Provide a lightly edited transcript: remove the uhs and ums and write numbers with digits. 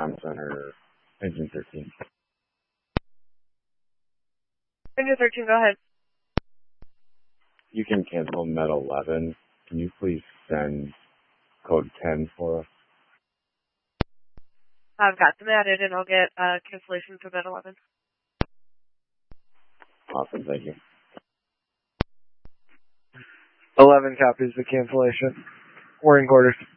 Comm Center, engine 13. Engine 13, go ahead. You can cancel Med 11. Can you please send code 10 for us? I've got them added, and I'll get cancellation for Med 11. Awesome, thank you. 11 copies the cancellation. We're in quarters.